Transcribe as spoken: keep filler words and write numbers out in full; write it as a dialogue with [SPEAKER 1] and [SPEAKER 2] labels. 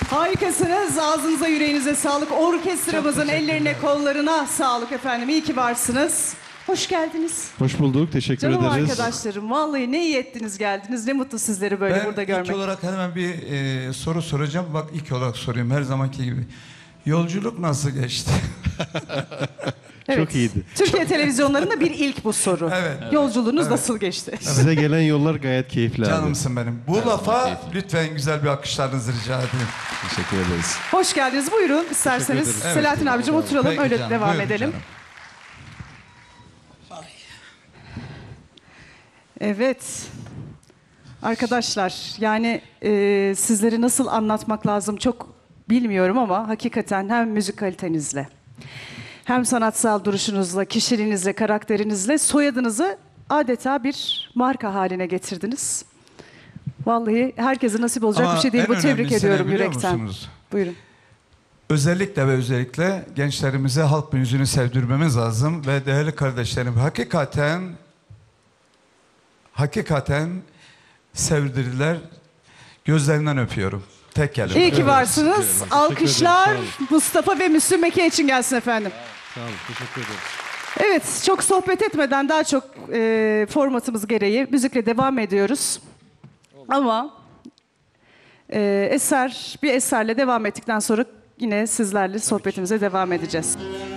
[SPEAKER 1] Harikasınız. Ağzınıza, yüreğinize sağlık. Orkestramızın ellerine, kollarına sağlık efendim. İyi ki varsınız. Hoş geldiniz.
[SPEAKER 2] Hoş bulduk. Teşekkür
[SPEAKER 1] Canım
[SPEAKER 2] ederiz.
[SPEAKER 1] arkadaşlarım, vallahi ne iyi ettiniz geldiniz. Ne mutlu sizleri böyle
[SPEAKER 3] Ben
[SPEAKER 1] burada görmek.
[SPEAKER 3] ilk olarak hemen bir e, soru soracağım. Bak ilk olarak sorayım her zamanki gibi. Yolculuk nasıl geçti?
[SPEAKER 1] Evet.
[SPEAKER 2] Çok iyiydi.
[SPEAKER 1] Türkiye televizyonlarında bir ilk bu soru.
[SPEAKER 3] Evet.
[SPEAKER 1] Yolculuğunuz
[SPEAKER 3] Evet.
[SPEAKER 1] nasıl geçti?
[SPEAKER 2] Size gelen yollar gayet keyifli abi.
[SPEAKER 3] Canımsın benim. Bu lafa lütfen güzel bir alkışlarınızı rica edeyim.
[SPEAKER 2] Teşekkür ederiz.
[SPEAKER 1] Hoş geldiniz. Buyurun isterseniz.
[SPEAKER 2] ederiz.
[SPEAKER 3] Evet.
[SPEAKER 1] Selahattin abicim oturalım,
[SPEAKER 3] Peki
[SPEAKER 1] öyle
[SPEAKER 3] canım,
[SPEAKER 1] devam
[SPEAKER 3] buyurun
[SPEAKER 1] edelim.
[SPEAKER 3] canım.
[SPEAKER 1] Evet. Arkadaşlar, yani e, sizleri nasıl anlatmak lazım çok bilmiyorum ama hakikaten hem müzik kalitenizle, hem sanatsal duruşunuzla, kişiliğinizle, karakterinizle soyadınızı adeta bir marka haline getirdiniz. Vallahi herkese nasip olacak
[SPEAKER 3] Ama
[SPEAKER 1] bir şey değil
[SPEAKER 3] en
[SPEAKER 1] bu. Tebrik
[SPEAKER 3] önemlisi ne
[SPEAKER 1] ediyorum
[SPEAKER 3] biliyor
[SPEAKER 1] yürekten.
[SPEAKER 3] musunuz?
[SPEAKER 1] Buyurun.
[SPEAKER 3] Özellikle ve özellikle gençlerimize halk müziğini sevdirmemiz lazım ve değerli kardeşlerim hakikaten hakikaten sevdirdiler. Gözlerinden öpüyorum. Tek kelime.
[SPEAKER 1] İyi ki
[SPEAKER 3] Evet.
[SPEAKER 1] varsınız.
[SPEAKER 2] ederim.
[SPEAKER 1] Alkışlar
[SPEAKER 2] Teşekkür ederim.
[SPEAKER 1] Mustafa ve Müslüm Eke için gelsin efendim.
[SPEAKER 2] Sağ olun. Teşekkür ederim.
[SPEAKER 1] Evet, çok sohbet etmeden daha çok e, formatımız gereği müzikle devam ediyoruz. Ama e, eser bir eserle devam ettikten sonra yine sizlerle sohbetimize devam edeceğiz.